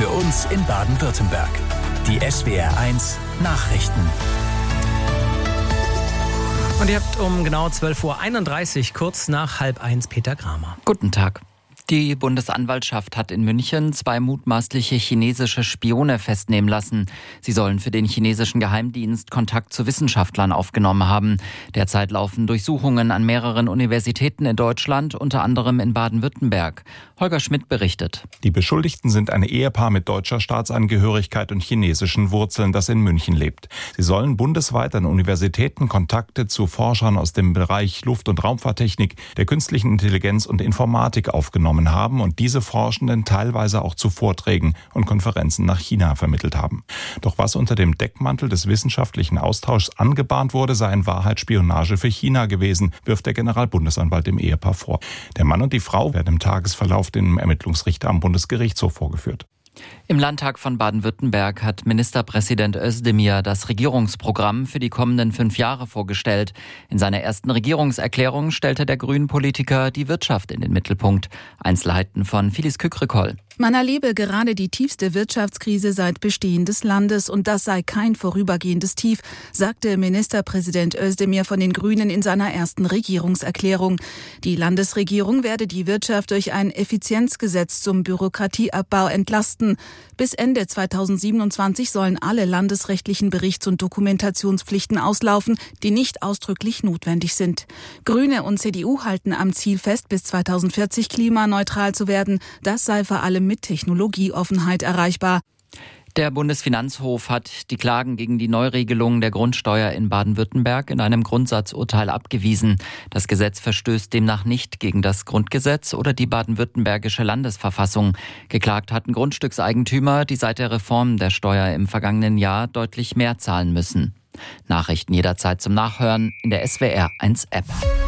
Für uns in Baden-Württemberg. Die SWR1 Nachrichten. Und ihr habt um genau 12.31 Uhr, kurz nach 12:30, Peter Kramer. Guten Tag. Die Bundesanwaltschaft hat in München 2 mutmaßliche chinesische Spione festnehmen lassen. Sie sollen für den chinesischen Geheimdienst Kontakt zu Wissenschaftlern aufgenommen haben. Derzeit laufen Durchsuchungen an mehreren Universitäten in Deutschland, unter anderem in Baden-Württemberg. Holger Schmidt berichtet. Die Beschuldigten sind ein Ehepaar mit deutscher Staatsangehörigkeit und chinesischen Wurzeln, das in München lebt. Sie sollen bundesweit an Universitäten Kontakte zu Forschern aus dem Bereich Luft- und Raumfahrttechnik, der künstlichen Intelligenz und Informatik aufgenommen haben und diese Forschenden teilweise auch zu Vorträgen und Konferenzen nach China vermittelt haben. Doch was unter dem Deckmantel des wissenschaftlichen Austauschs angebahnt wurde, sei in Wahrheit Spionage für China gewesen, wirft der Generalbundesanwalt dem Ehepaar vor. Der Mann und die Frau werden im Tagesverlauf dem Ermittlungsrichter am Bundesgerichtshof vorgeführt. Im Landtag von Baden-Württemberg hat Ministerpräsident Özdemir das Regierungsprogramm für die kommenden 5 Jahre vorgestellt. In seiner ersten Regierungserklärung stellte der Grünen-Politiker die Wirtschaft in den Mittelpunkt. Einzelheiten von Phyllis Kück-Rickoll. Man erlebe gerade die tiefste Wirtschaftskrise seit Bestehen des Landes und das sei kein vorübergehendes Tief, sagte Ministerpräsident Özdemir von den Grünen in seiner ersten Regierungserklärung. Die Landesregierung werde die Wirtschaft durch ein Effizienzgesetz zum Bürokratieabbau entlasten. Bis Ende 2027 sollen alle landesrechtlichen Berichts- und Dokumentationspflichten auslaufen, die nicht ausdrücklich notwendig sind. Grüne und CDU halten am Ziel fest, bis 2040 klimaneutral zu werden. Das sei vor allem mit Technologieoffenheit erreichbar. Der Bundesfinanzhof hat die Klagen gegen die Neuregelung der Grundsteuer in Baden-Württemberg in einem Grundsatzurteil abgewiesen. Das Gesetz verstößt demnach nicht gegen das Grundgesetz oder die baden-württembergische Landesverfassung. Geklagt hatten Grundstückseigentümer, die seit der Reform der Steuer im vergangenen Jahr deutlich mehr zahlen müssen. Nachrichten jederzeit zum Nachhören in der SWR1-App.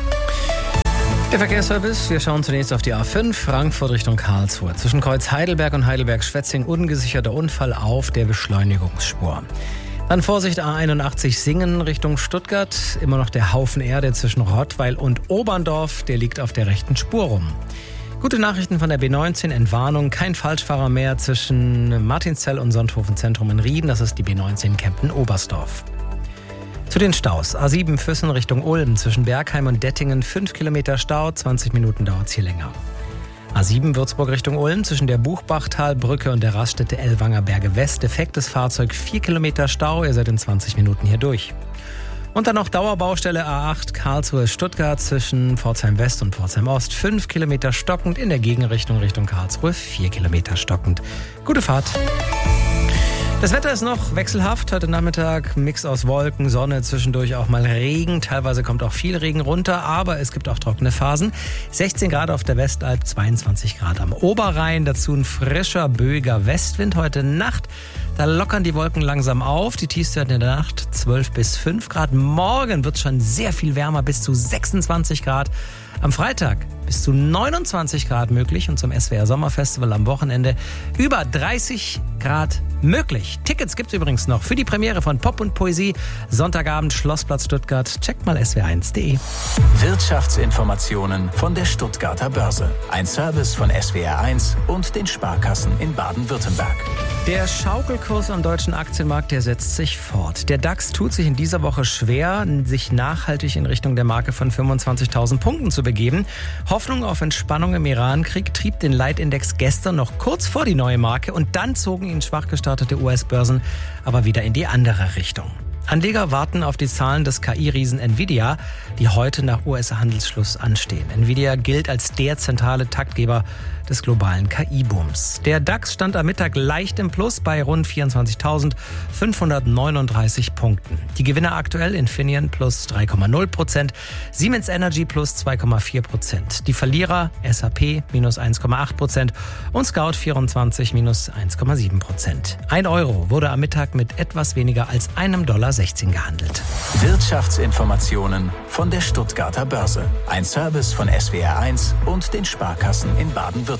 Der Verkehrsservice, wir schauen zunächst auf die A5, Frankfurt Richtung Karlsruhe. Zwischen Kreuz Heidelberg und Heidelberg-Schwetzing ungesicherter Unfall auf der Beschleunigungsspur. Dann Vorsicht A81 Singen Richtung Stuttgart. Immer noch der Haufen Erde zwischen Rottweil und Oberndorf, der liegt auf der rechten Spur rum. Gute Nachrichten von der B19, Entwarnung, kein Falschfahrer mehr zwischen Martinszell und Sonthofen Zentrum in Rieden. Das ist die B19 Kempten-Oberstdorf. Zu den Staus. A7 Füssen Richtung Ulm. Zwischen Bergheim und Dettingen 5 Kilometer Stau. 20 Minuten dauert es hier länger. A7 Würzburg Richtung Ulm. Zwischen der Buchbachtalbrücke und der Raststätte Ellwanger Berge West. Defektes Fahrzeug 4 Kilometer Stau. Ihr seid in 20 Minuten hier durch. Und dann noch Dauerbaustelle A8 Karlsruhe-Stuttgart zwischen Pforzheim West und Pforzheim Ost. 5 Kilometer stockend. In der Gegenrichtung Richtung Karlsruhe 4 Kilometer stockend. Gute Fahrt. Das Wetter ist noch wechselhaft. Heute Nachmittag Mix aus Wolken, Sonne, zwischendurch auch mal Regen. Teilweise kommt auch viel Regen runter, aber es gibt auch trockene Phasen. 16 Grad auf der Westalb, 22 Grad am Oberrhein. Dazu ein frischer, böiger Westwind heute Nacht. Da lockern die Wolken langsam auf. Die tiefste in der Nacht 12 bis 5 Grad. Morgen wird es schon sehr viel wärmer, bis zu 26 Grad. Am Freitag bis zu 29 Grad möglich und zum SWR Sommerfestival am Wochenende über 30 Grad möglich. Tickets gibt's übrigens noch für die Premiere von Pop und Poesie. Sonntagabend Schlossplatz Stuttgart. Checkt mal swr1.de. Wirtschaftsinformationen von der Stuttgarter Börse. Ein Service von SWR1 und den Sparkassen in Baden-Württemberg. Der Schaukelkurs am deutschen Aktienmarkt, der setzt sich fort. Der DAX tut sich in dieser Woche schwer, sich nachhaltig in Richtung der Marke von 25.000 Punkten zu begeben. Hoffnung auf Entspannung im Iran-Krieg trieb den Leitindex gestern noch kurz vor die neue Marke und dann zogen ihn schwach gestartete US-Börsen aber wieder in die andere Richtung. Anleger warten auf die Zahlen des KI-Riesen Nvidia, die heute nach US-Handelsschluss anstehen. Nvidia gilt als der zentrale Taktgeber des globalen KI-Booms. Der DAX stand am Mittag leicht im Plus bei rund 24.539 Punkten. Die Gewinner aktuell Infineon plus 3,0%, Siemens Energy plus 2,4%. Die Verlierer SAP minus 1,8% und Scout24 minus 1,7%. 1 Euro wurde am Mittag mit etwas weniger als $1,16 gehandelt. Wirtschaftsinformationen von der Stuttgarter Börse. Ein Service von SWR1 und den Sparkassen in Baden-Württemberg.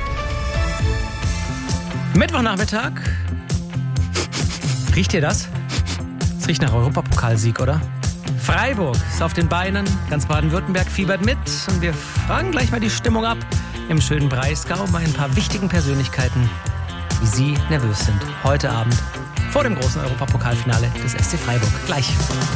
Mittwochnachmittag. Riecht ihr das? Es riecht nach Europapokalsieg, oder? Freiburg ist auf den Beinen, ganz Baden-Württemberg fiebert mit. Und wir fragen gleich mal die Stimmung ab im schönen Breisgau bei ein paar wichtigen Persönlichkeiten wie Sie nervös sind. Heute Abend vor dem großen Europapokalfinale des SC Freiburg. Gleich.